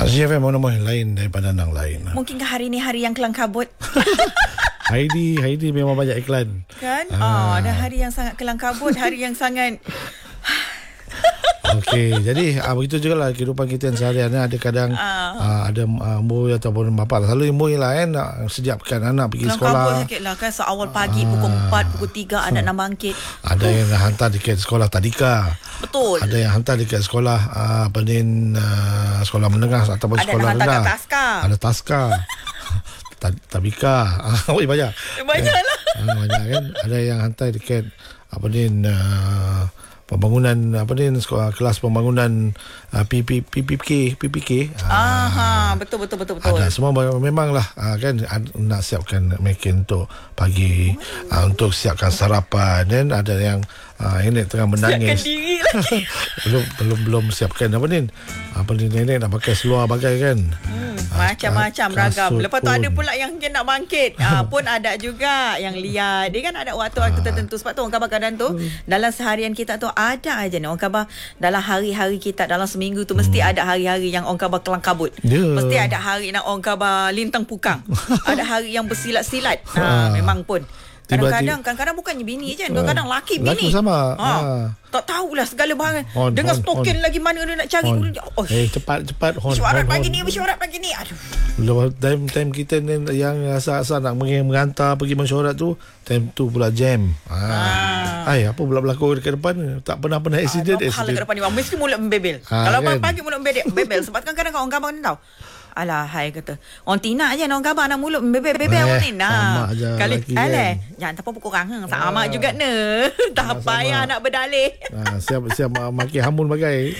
Masih FM mana lain daripada yang lain. Mungkinkah hari ni hari yang kelang kabut? Heidi memang banyak iklan. Kan? Dah hari yang sangat kelang kabut, hari yang sangat... Okey, jadi begitu juga lah kehidupan kita yang seharian. Ada kadang ada moy ataupun bapa selalu moy lah nak sediakan anak pergi sekolah. Kelang kabut sikit lah kan, seawal pagi pukul 4, pukul 3 anak nak bangkit. Ada yang hantar dekat sekolah tadika. Betul. Ada yang hantar dekat sekolah sekolah menengah ataupun ada sekolah rendah. Ada taska. Ada taska. Tabika. Banyak. Banyak lah. Banyak kan. Ada yang hantar dekat pembangunan kelas pembangunan PPK. Betul. Ada semua memanglah kan nak siapkan makin untuk pagi untuk siapkan sarapan, dan ada yang nenek tengah menangis. Siapkan diri lagi. belum siapkan nenek nak pakai seluar bagai kan. Macam-macam ragam. Lepas tu pun ada pula yang nak bangkit. Pun ada juga yang liar. Dia kan ada waktu-waktu tertentu. Sebab tu orang khabar kadang tu dalam seharian kita tu ada aja ni orang khabar dalam hari-hari kita dalam seminggu tu mesti ada hari-hari yang orang khabar kelang kabut. Mesti ada hari nak orang khabar lintang pukang. Ada hari yang bersilat-silat. Memang pun Kadang-kadang bukannya bini je, kadang-kadang laki bini. Laki sama. Tak tahulah segala bahagian. Dengan stokin lagi mana dia nak cari. Cepat. Mesyuarat pagi ni. Aduh. Time kita ni yang asal-asal nak mengantar pergi mesyuarat tu, time tu pula jam. Apa pula berlaku dekat depan? Tak pernah accident. Hal dekat depan ni mesti mulut membebel. Kalau pagi mulut membebel sebab kadang-kadang orang gambar ni tahu. Alah, hai kata. Orang Tina je orang khabar nak mulut bebel-bebel orang ni. Nah. Kali jangan tak apa pukul orang. Sama juga ne. Tak payah nak berdalih. Siap maki hamun bagai.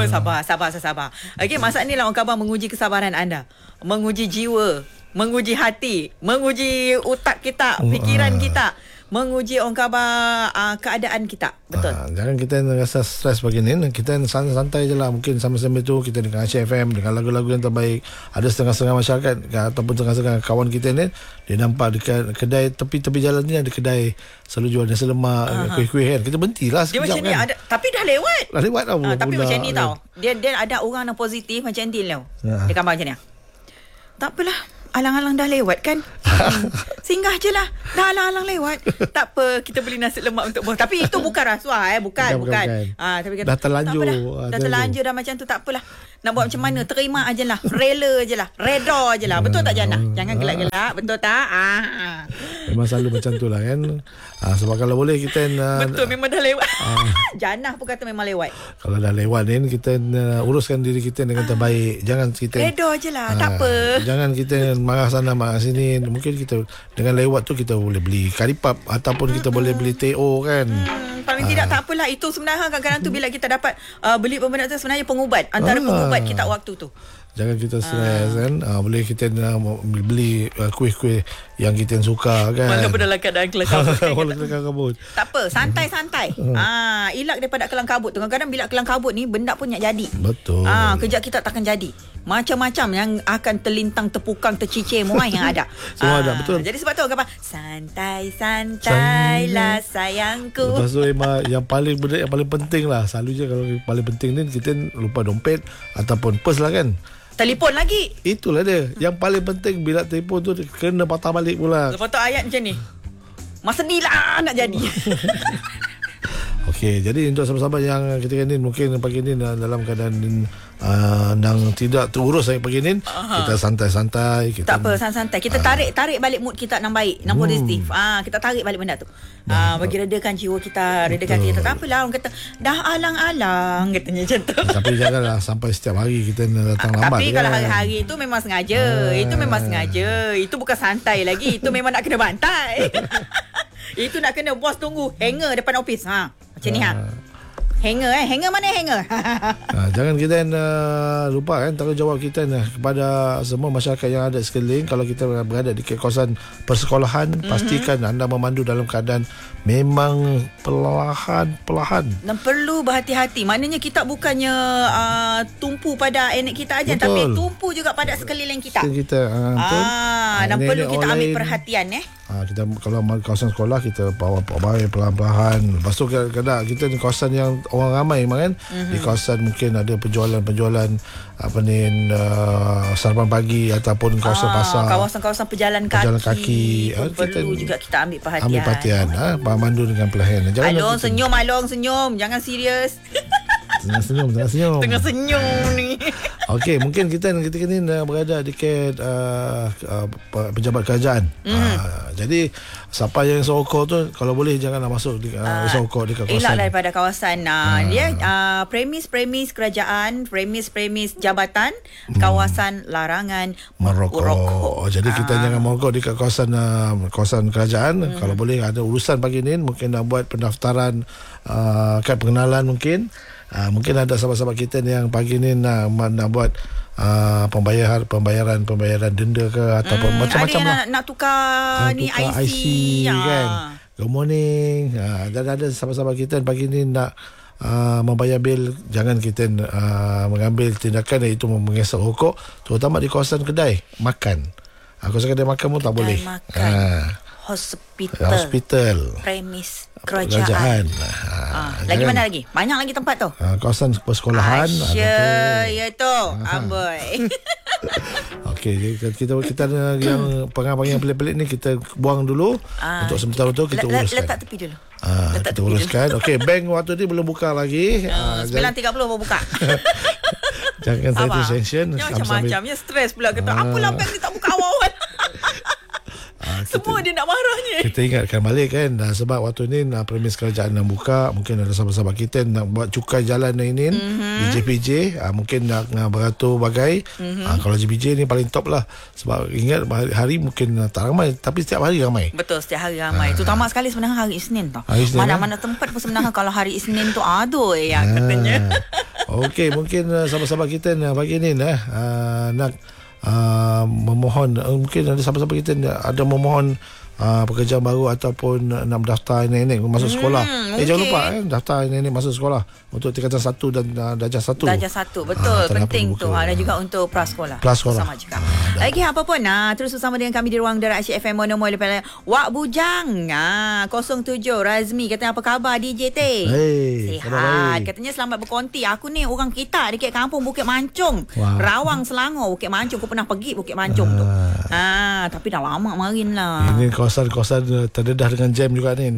Sabar. Okey, masa ni lah orang khabar menguji kesabaran anda. Menguji jiwa, menguji hati, menguji otak kita, fikiran kita. Menguji orang khabar keadaan kita. Betul. Jangan kita rasa stres begini. Kita santai je lah. Mungkin sambil-sambil tu kita dengan Aceh FM, dengan lagu-lagu yang terbaik. Ada setengah-setengah masyarakat ataupun setengah-setengah kawan kita ni, dia nampak dekat kedai tepi-tepi jalan ni ada kedai selalu jual nasi lemak, kuih-kuih kan. Kita berhentilah sekejap. Dia macam ni ada, tapi dah lewat. Tapi pula, macam ni tau. Dia ada orang yang positif macam ni tau. Dia gambar macam ni. Tak apalah. Alang-alang dah lewat kan. Singgah je lah. Dah alang-alang lewat. Tak apa, kita beli nasi lemak untuk bos. Tapi itu bukan rasuah Bukan. Tapi dah terlanjur. Dah terlanjur dah macam tu. Tak apalah. Nak buat macam mana? Terima aje lah. Rela je lah. Reda je lah. Betul tak Jannah? Jangan gelak-gelak. Betul tak? Memang selalu macam tu lah kan. Sebab kalau boleh kita betul, memang dah lewat. Jannah pun kata memang lewat. Kalau dah lewat ni, kita uruskan diri kita dengan terbaik. Jangan kita reda je lah. Tak apa. Jangan kita marah sana marah sini. Mungkin kita dengan lewat tu kita boleh beli karipap ataupun kita boleh beli TO kan. Paling tidak tak apalah. Itu sebenarnya kadang-kadang tu bila kita dapat beli benda tu sebenarnya pengubat. Antara pengubat kita waktu tu. Jangan kita stres kan. Boleh kita beli kuih-kuih yang kita suka kan. Walaupun dalam keadaan kelang kabut. Tak apa, santai-santai. Elak daripada kelang kabut. Kadang-kadang bila kelang kabut ni benda pun nak jadi. Betul. Kejap kita takkan jadi. Macam-macam yang akan terlintang, terpukang, tercicir semua yang ada. Semua ada, betul. Jadi sebab tu apa? Santai-santailah sayangku. Lepas tu yang paling penting lah. Selalu je kalau paling penting ni kita lupa dompet ataupun pers lah kan. Telefon lagi. Itulah dia. Yang paling penting bila telefon tu kena patah balik pula. Lepas tu ayat macam ni. Masa ni lah nak jadi. Okey, jadi untuk sahabat-sahabat yang ketika ni mungkin pagi ni dalam keadaan yang tidak terurus pagi ni, kita santai-santai. Tak apa, santai-santai. Kita tarik balik mood kita yang baik, yang positif. Kita tarik balik benda tu. Bagi redakan jiwa kita, redakan kita. Tak apalah, orang kata dah alang-alang katanya macam tu. Tapi janganlah sampai setiap hari kita datang lambat. Tapi kalau hari-hari itu memang sengaja. Itu memang sengaja. Itu bukan santai lagi. Itu memang nak kena bantai. Itu nak kena bos tunggu hanger depan office. Macam ni Hanger mana hanger? Jangan kita lupa kan tanggungjawab kita kepada semua masyarakat yang ada sekeliling. Kalau kita berada di kawasan persekolahan, pastikan anda memandu dalam keadaan memang perlahan-perlahan. Dan perlu berhati-hati. Maknanya kita bukannya tumpu pada anak kita aja, tapi tumpu juga pada sekeliling kita. Dan perlu kita ambil perhatian kita kalau kawasan sekolah kita bawa pelan-pelan. Lepas tu kadang-kadang kita ni kawasan yang orang ramai kan. Di kawasan mungkin ada penjualan sarapan pagi ataupun kawasan pasar, kawasan pejalan kaki perlu juga kita ambil perhatian. Pandu dengan perlahan. Along senyum, jangan serius. Tengah senyum ni. Okey, mungkin kita ni berada dekat pejabat kerajaan. Jadi siapa yang sokong tu kalau boleh janganlah masuk di sokong dekat kawasan. Elak daripada kawasan. Premis kerajaan, premis jabatan, kawasan larangan merokok. Jadi kita jangan merokok dekat kawasan kerajaan. Kalau boleh ada urusan pagi ni, mungkin nak buat pendaftaran kad pengenalan mungkin. Mungkin ada sahabat-sahabat kita yang pagi ni nak buat pembayaran denda ke ataupun macam-macam lah. Nak tukar ni IC kan. Good morning. Dan ada sahabat-sahabat kita pagi ni nak membayar bil. Jangan kita mengambil tindakan iaitu mengesap rokok, terutama di kawasan kedai makan. Kawasan kedai makan pun tak boleh. Hospital, premis kerajaan. Lagi mana lagi? Banyak lagi tempat tu. Kawasan persekolahan. Ya tu. Amboi. Okey, kita yang pengang-pengang yang pelik-pelik ni kita buang dulu. Untuk sementara tu kita uruskan. Letak tepi dulu. Kita uruskan. Okey, bank waktu ni belum buka lagi. 9.30 baru buka. Jangan saya tension. Macam-macam. Stres pula kata. Apalah bank ni tak buka awal-awal. Semua dia nak marahnya. Kita ingatkan balik kan, sebab waktu ni premis kerajaan nak buka, mungkin ada sahabat-sahabat kita nak buat cukai jalan ini di JPJ, mungkin nak beratur bagai. Kalau JPJ ni paling top lah, sebab ingat hari mungkin tak ramai, tapi setiap hari ramai. Betul, setiap hari ramai. Terutama sekali sebenarnya hari Isnin tau. Mana-mana tempat pun sebenarnya kalau hari Isnin tu aduh katanya. Okey, mungkin sahabat-sahabat kita pagi ni nak memohon, mungkin ada sahabat-sahabat kita ada memohon pekerjaan baru ataupun nak mendaftar nenek masuk sekolah. Jangan lupa daftar nenek masuk sekolah untuk tingkatan 1 dan darjah 1. Darjah 1, betul, penting tu. Ada juga untuk prasekolah. Sama juga. Lagi apa pun terus bersama dengan kami di ruang Darah Asyik FM Mono Moy daripada Wak Bujang 07 Razmi katanya apa khabar DJ Teh? Sihat. Katanya selamat berkonti. Aku ni orang kita dekat kampung Bukit Mancung. Rawang Selangor Bukit Mancung. Aku pernah pergi Bukit Mancung tu. Tapi dah lama marin lah. Ini kawasan terdedah dengan jam juga ni.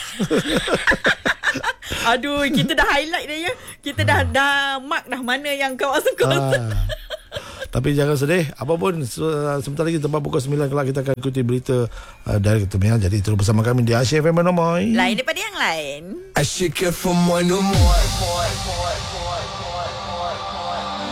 Aduh, kita dah highlight dah ya. Kita dah mark dah mana yang kawasan-kawasan. Tapi jangan sedih. Apapun sebentar lagi tempat pukul 9 kelak kita akan ikuti berita dari Ketemuan. Jadi terus bersama kami di Asyik FM Mono Moy. Lain daripada yang lain. Asyik FM Mono Moy.